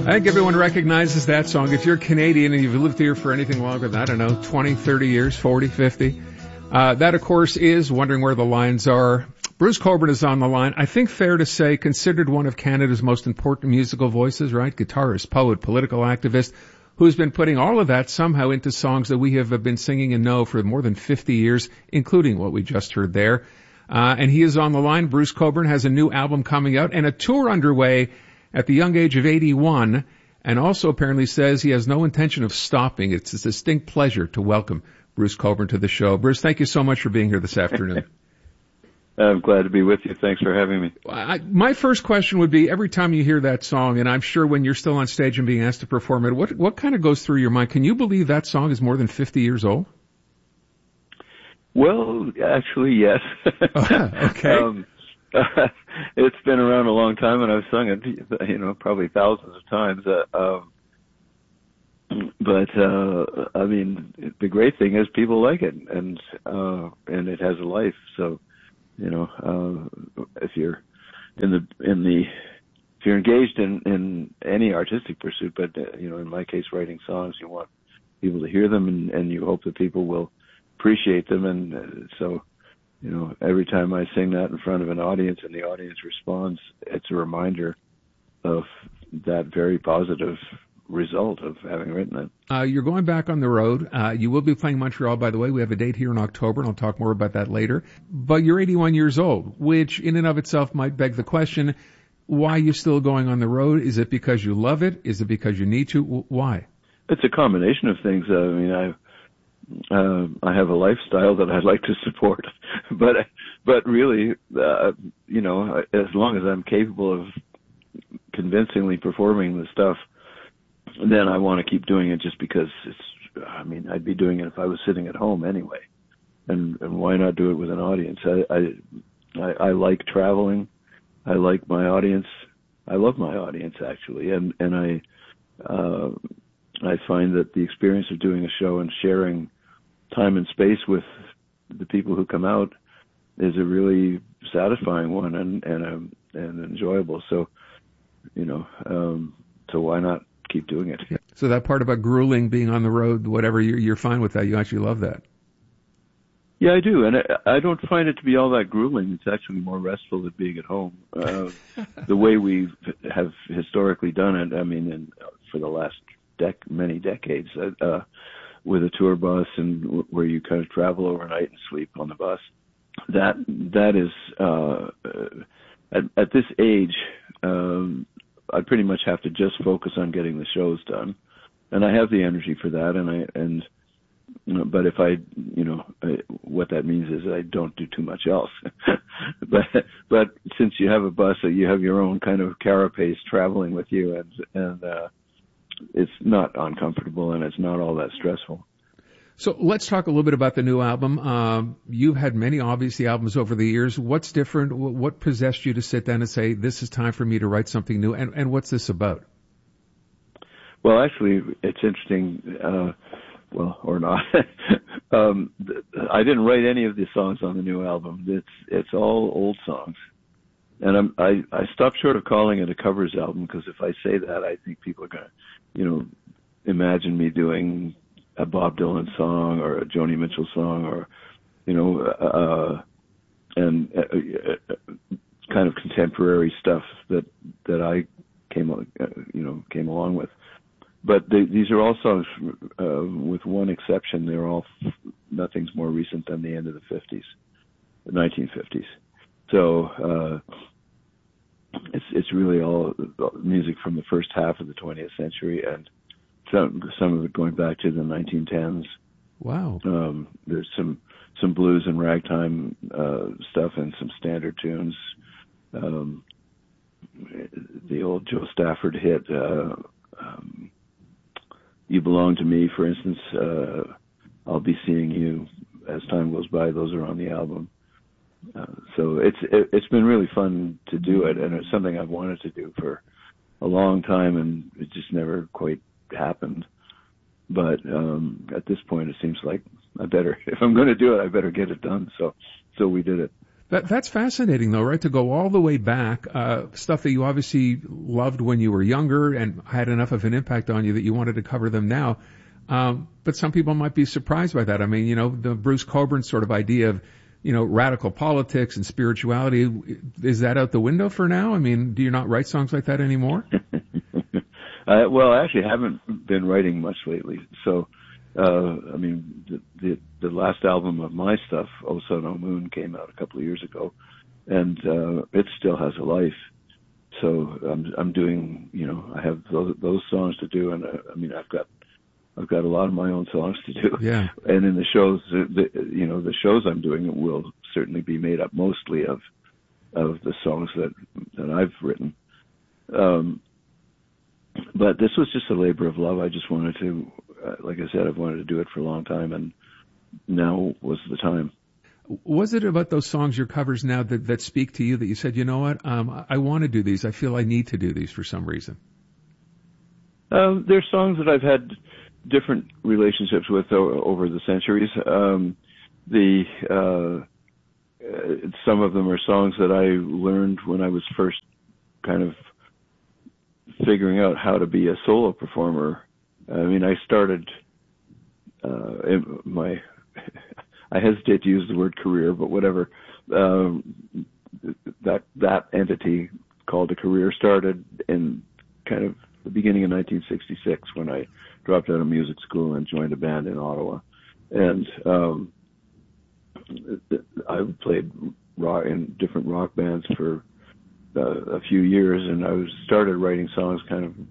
I think everyone recognizes that song. If you're Canadian and you've lived here for anything longer than, I don't know, 20, 30 years, 40, 50, that, of course, is Wondering Where the Lines Are. Bruce Cockburn is on the line. I think fair to say, considered one of Canada's most important musical voices, right? Guitarist, poet, political activist, who's been putting all of that somehow into songs that we have been singing and know for more than 50 years, including what we just heard there. And he is on the line. Bruce Cockburn has a new album coming out and a tour underway at the young age of 81, and also apparently says he has no intention of stopping. It's a distinct pleasure to welcome Bruce Cockburn to the show. Bruce, thank you so much for being here this afternoon. I'm glad to be with you. Thanks for having me. My first question would be, every time you hear that song, and I'm sure when you're still on stage and being asked to perform it, what kind of goes through your mind? Can you believe that song is more than 50 years old? Well, actually, yes. Okay. It's been around a long time, and I've sung it, probably thousands of times. But I mean, the great thing is people like it, and it has a life. So, if you're if you're engaged in any artistic pursuit, but in my case, writing songs, you want people to hear them, and you hope that people will appreciate them, and so. Every time I sing that in front of an audience and the audience responds, it's a reminder of that very positive result of having written it. You're going back on the road. You will be playing Montreal, by the way. We have a date here in October, and I'll talk more about that later. But you're 81 years old, which in and of itself might beg the question, why are you still going on the road? Is it because you love it? Is it because you need to? Why? It's a combination of things. I have a lifestyle that I'd like to support, but really, as long as I'm capable of convincingly performing the stuff, then I want to keep doing it just because I'd be doing it if I was sitting at home anyway. And why not do it with an audience? I like traveling. I like my audience. I love my audience actually. And I find that the experience of doing a show and sharing time and space with the people who come out is a really satisfying one and enjoyable. So, so why not keep doing it? So that part about grueling, being on the road, whatever, you're fine with that. You actually love that. Yeah, I do. And I don't find it to be all that grueling. It's actually more restful than being at home. The way we have historically done it, for the last many decades, with a tour bus and where you kind of travel overnight and sleep on the bus. That is, at this age, I pretty much have to just focus on getting the shows done. And I have the energy for that. But if what that means is I don't do too much else. but since you have a bus, you have your own kind of carapace traveling with you, and it's not uncomfortable and it's not all that stressful. So let's talk a little bit about the new album. You've had many, obviously, albums over the years. What's different? What possessed you to sit down and say, this is time for me to write something new? And what's this about? Well, actually, it's interesting, or not. I didn't write any of the songs on the new album. It's all old songs. And I stopped short of calling it a covers album, because if I say that, I think people are going to, imagine me doing a Bob Dylan song or a Joni Mitchell song, or, kind of contemporary stuff that I came along with. But these are all songs, with one exception. They're all, nothing's more recent than the end of the 1950s. So, it's really all music from the first half of the 20th century, and some of it going back to the 1910s. Wow. There's some blues and ragtime stuff and some standard tunes. The old Joe Stafford hit, You Belong to Me, for instance. I'll Be Seeing You as Time Goes By. Those are on the album. So it's been really fun to do it, and it's something I've wanted to do for a long time, and it just never quite happened. But at this point, it seems like if I'm going to do it, I better get it done. So we did it. That's fascinating, though, right? To go all the way back, stuff that you obviously loved when you were younger and had enough of an impact on you that you wanted to cover them now. But some people might be surprised by that. I mean, the Bruce Cockburn sort of idea of, radical politics and spirituality, is that out the window for now? I mean, do you not write songs like that anymore? Well, I actually haven't been writing much lately. So, I mean, the last album of my stuff, O Sun, O Moon, came out a couple of years ago, and it still has a life. So I'm doing, I have those songs to do, and I've got a lot of my own songs to do. Yeah. And in the shows, the shows I'm doing will certainly be made up mostly of the songs that I've written. But this was just a labor of love. I just wanted to, like I said, I've wanted to do it for a long time, and now was the time. Was it about those songs, your covers now, that speak to you, that you said, you know what, I want to do these. I feel I need to do these for some reason? There's songs that I've had different relationships with over the centuries. Some of them are songs that I learned when I was first kind of figuring out how to be a solo performer. I mean, I started I hesitate to use the word career, but whatever. That entity called a career started in kind of the beginning of 1966 when I dropped out of music school and joined a band in Ottawa. And I played rock in different rock bands for a few years, and I started writing songs kind of